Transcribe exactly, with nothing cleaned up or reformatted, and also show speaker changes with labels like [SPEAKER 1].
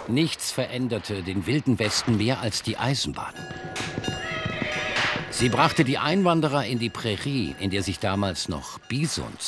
[SPEAKER 1] Nichts veränderte den Wilden Westen mehr als die Eisenbahn. Sie brachte die Einwanderer in die Prärie, in der sich damals noch Bisons